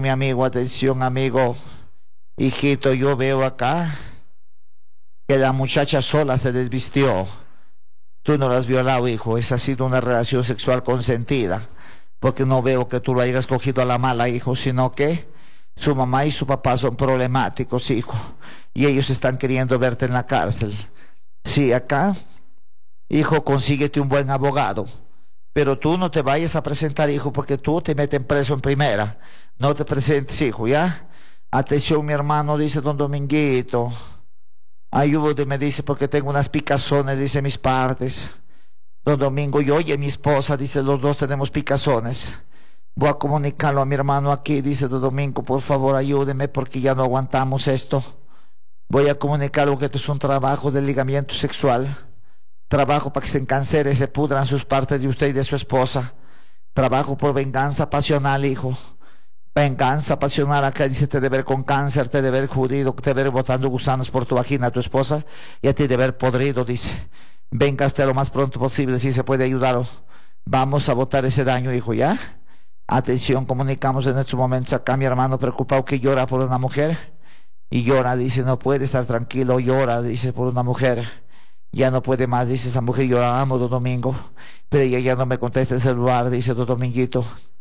mi amigo, atención, amigo. Hijito, yo veo acá que la muchacha sola se desvistió. Tú no la has violado, hijo. Esa ha sido una relación sexual consentida. Porque no veo que tú lo hayas cogido a la mala, hijo, sino que su mamá y su papá son problemáticos, hijo. Y ellos están queriendo verte en la cárcel. Sí, acá, hijo, consíguete un buen abogado. Pero tú no te vayas a presentar, hijo, porque tú te meten preso en primera. No te presentes, hijo, ¿ya? Atención, mi hermano, dice don Dominguito. Ayúdeme, dice, porque tengo unas picazones, dice, mis partes. Don Domingo, y oye, mi esposa, dice, los dos tenemos picazones. Voy a comunicarlo a mi hermano aquí, dice don Domingo, por favor, ayúdeme, porque ya no aguantamos esto. Voy a comunicarlo que esto es un trabajo de ligamiento sexual. Trabajo para que se encancere, se pudran sus partes de usted y de su esposa. Trabajo por venganza pasional, hijo. Venganza pasional, acá dice, te de ver con cáncer, te de ver jodido, te de ver botando gusanos por tu vagina a tu esposa, y a ti de ver podrido, dice. Véngase lo más pronto posible, si se puede ayudarlo. Vamos a botar ese daño, hijo, ¿ya? Atención, comunicamos en estos momentos acá a mi hermano preocupado que llora por una mujer. Y llora, dice, no puede estar tranquilo, llora, dice, por una mujer. Ya no puede más, dice esa mujer, yo la amo, don Domingo. Pero ella ya no me contesta el celular, dice don Dominguito.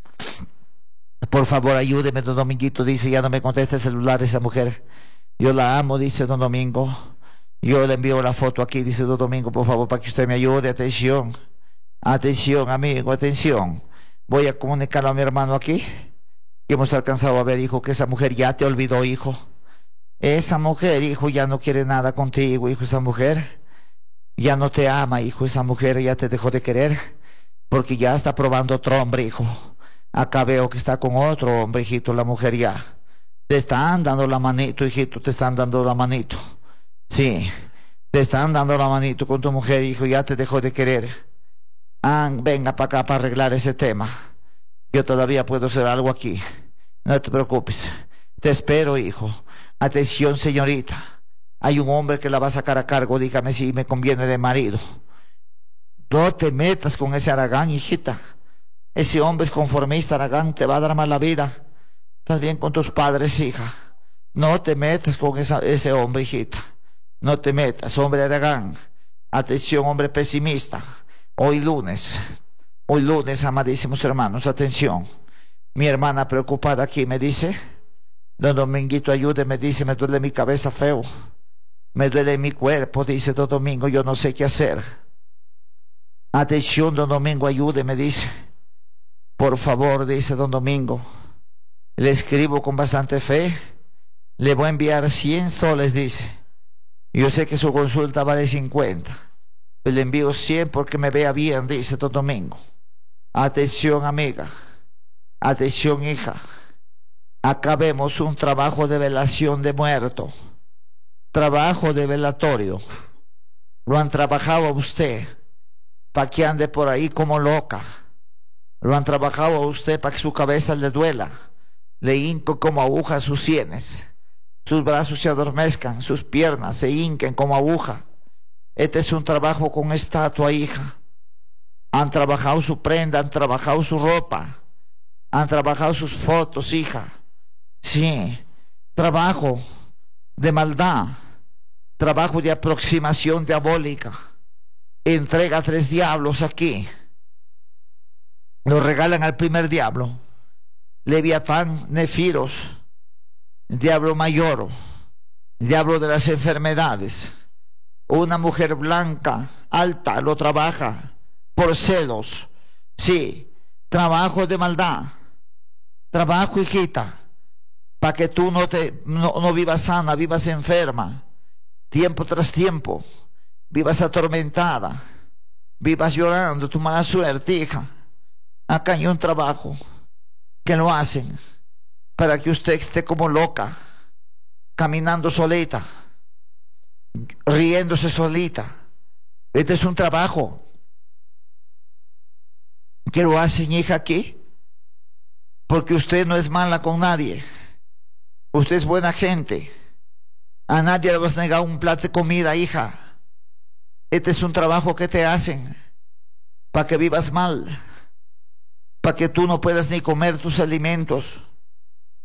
Por favor, ayúdeme, don Dominguito, dice, ya no me contesta el celular esa mujer. Yo la amo, dice don Domingo. Yo le envío la foto aquí, dice don Domingo, por favor, para que usted me ayude. Atención, atención, amigo, atención. Voy a comunicarlo a mi hermano aquí, que hemos alcanzado a ver, hijo, que esa mujer ya te olvidó, hijo. Esa mujer, hijo, ya no quiere nada contigo, hijo, esa mujer ya no te ama, hijo, esa mujer ya te dejó de querer, porque ya está probando otro hombre, hijo. Acá veo que está con otro hombre, hijito, la mujer ya. Te están dando la manito, hijito, te están dando la manito. Sí, te están dando la manito con tu mujer, hijo, ya te dejó de querer. Venga para acá para arreglar ese tema. Yo todavía puedo hacer algo aquí. No te preocupes. Te espero, hijo. Atención, señorita. Hay un hombre que la va a sacar a cargo, dígame si me conviene de marido. No te metas con ese Aragán, hijita. Ese hombre es conformista, Aragán, te va a dar mal la vida. Estás bien con tus padres, hija. No te metas con ese hombre, hijita. No te metas, hombre Aragán. Atención, hombre pesimista. Hoy lunes, amadísimos hermanos, atención. Mi hermana preocupada aquí me dice, don Dominguito, ayúdeme, dice, me duele mi cabeza feo. Me duele mi cuerpo, dice don Domingo, yo no sé qué hacer. Atención, don Domingo, ayúdeme, dice. Por favor, dice don Domingo. Le escribo con bastante fe. Le voy a enviar 100 soles, dice. Yo sé que su consulta vale 50. Le envío 100 porque me vea bien, dice don Domingo. Atención, amiga. Atención, hija. Acá vemos un trabajo de velación de muerto. Trabajo de velatorio. Lo han trabajado a usted para que ande por ahí como loca. Lo han trabajado a usted para que su cabeza le duela. Le hinco como aguja sus sienes. Sus brazos se adormezcan, sus piernas se hinquen como aguja. Este es un trabajo con estatua, hija. Han trabajado su prenda, han trabajado su ropa, han trabajado sus fotos, hija. Sí, trabajo de maldad, trabajo de aproximación diabólica. Entrega 3 diablos aquí. Lo regalan al primer diablo. Leviatán, Nefiros, diablo mayor, diablo de las enfermedades. Una mujer blanca, alta, lo trabaja por celos. Sí, trabajo de maldad. Trabajo, hijita, para que tú no vivas sana, vivas enferma. Tiempo tras tiempo, vivas atormentada, vivas llorando tu mala suerte, hija. Acá hay un trabajo que lo hacen para que usted esté como loca, caminando solita, riéndose solita. Este es un trabajo que lo hacen, hija, aquí, porque usted no es mala con nadie. Usted es buena gente. A nadie le vas a negar un plato de comida, hija. Este es un trabajo que te hacen para que vivas mal, para que tú no puedas ni comer tus alimentos.